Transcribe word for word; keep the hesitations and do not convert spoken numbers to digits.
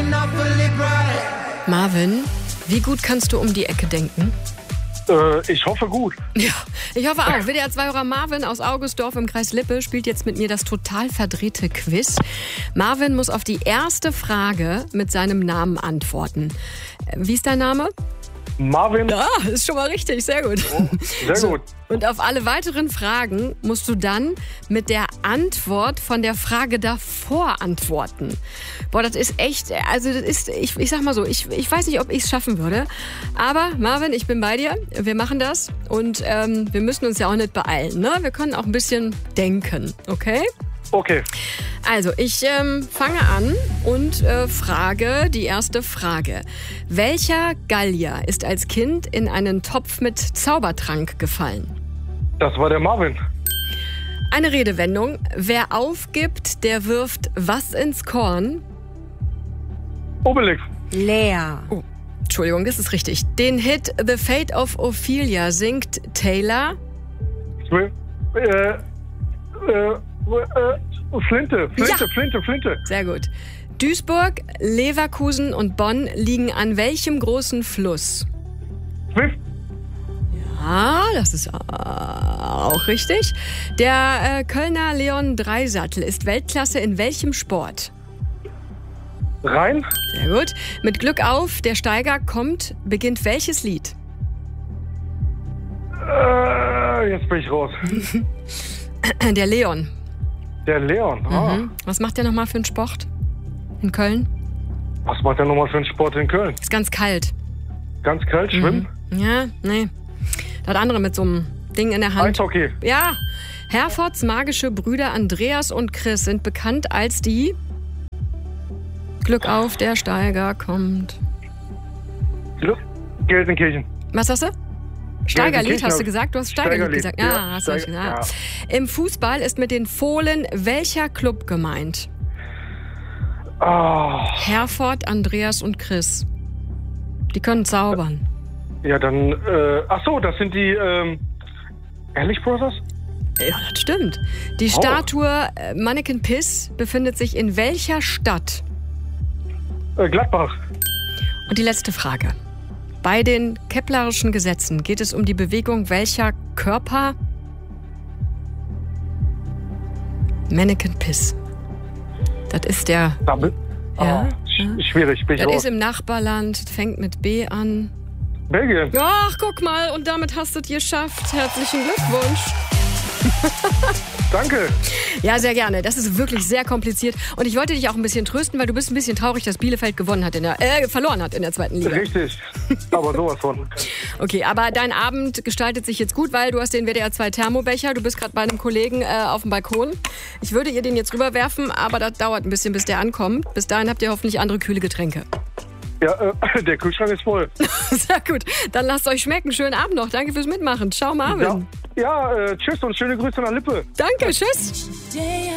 Marvin, wie gut kannst du um die Ecke denken? Äh, ich hoffe gut. Ja, ich hoffe auch. W D R zwei-Hörer Marvin aus Augustdorf im Kreis Lippe spielt jetzt mit mir das total verdrehte Quiz. Marvin muss auf die erste Frage mit seinem Namen antworten. Wie ist dein Name? Marvin. Ja, ist schon mal richtig, sehr gut. Oh, sehr so, gut. Und auf alle weiteren Fragen musst du dann mit der Antwort von der Frage davor antworten. Boah, das ist echt, also das ist, ich, ich sag mal so, ich, ich weiß nicht, ob ich es schaffen würde. Aber Marvin, ich bin bei dir, wir machen das und ähm, wir müssen uns ja auch nicht beeilen, ne? Wir können auch ein bisschen denken, okay? Okay. Also, ich ähm, fange an und äh, frage die erste Frage. Welcher Gallier ist als Kind in einen Topf mit Zaubertrank gefallen? Das war der Marvin. Eine Redewendung. Wer aufgibt, der wirft was ins Korn? Obelix. Leer. Oh, Entschuldigung, das ist richtig. Den Hit The Fate of Ophelia singt Taylor? Äh, äh, äh, Flinte, Flinte, Ja. Flinte, Flinte. Sehr gut. Duisburg, Leverkusen und Bonn liegen an welchem großen Fluss? Swift. Ah, das ist äh, auch richtig. Der äh, Kölner Leon Dreisattel ist Weltklasse in welchem Sport? Rhein. Sehr gut. Mit Glück auf, der Steiger kommt, beginnt welches Lied? Äh, jetzt bin ich raus. Der Leon. Der Leon. Ah. Mhm. Was macht der nochmal für einen Sport in Köln? Was macht der nochmal für einen Sport in Köln? Ist ganz kalt. Ganz kalt, schwimmen? Mhm. Ja, nee. Das andere mit so einem Ding in der Hand. Eishockey. Ja. Herfords magische Brüder Andreas und Chris sind bekannt als die... Glück auf, der Steiger kommt. Gelsenkirchen. Was hast du? Steigerlied, Gelsenkirchen hast du gesagt? Du hast Steigerlied, Steigerlied, gesagt. Ja, ja, hast du Steiger- gesagt. Ja. Im Fußball ist mit den Fohlen welcher Club gemeint? Ah, Herford, Andreas und Chris. Die können zaubern. ja, dann, äh, ach so, das sind die, ähm, Ehrlich Brothers? Ja, das stimmt. Die Oh. Statue äh, Manneken Pis befindet sich in welcher Stadt? Äh, Gladbach. Und die letzte Frage. Bei den keplerischen Gesetzen geht es um die Bewegung welcher Körper? Manneken Pis. Das ist der... Double? Ja, Ah, sch- schwierig, bin ich Das raus. ist im Nachbarland, fängt mit B an. Belgien. Ach, guck mal, und damit hast du es geschafft. Herzlichen Glückwunsch. Danke. Ja, sehr gerne. Das ist wirklich sehr kompliziert. Und ich wollte dich auch ein bisschen trösten, weil du bist ein bisschen traurig, dass Bielefeld gewonnen hat in der, äh, verloren hat in der zweiten Liga. Richtig. Aber sowas von. Okay, aber dein Abend gestaltet sich jetzt gut, weil du hast den W D R zwei Thermobecher. Du bist gerade bei einem Kollegen äh, auf dem Balkon. Ich würde ihr den jetzt rüberwerfen, aber das dauert ein bisschen, bis der ankommt. Bis dahin habt ihr hoffentlich andere kühle Getränke. Ja, äh, der Kühlschrank ist voll. Sehr gut. Dann lasst euch schmecken. Schönen Abend noch. Danke fürs Mitmachen. Ciao, Marvin. Ja, ja äh, tschüss und schöne Grüße nach Lippe. Danke, tschüss.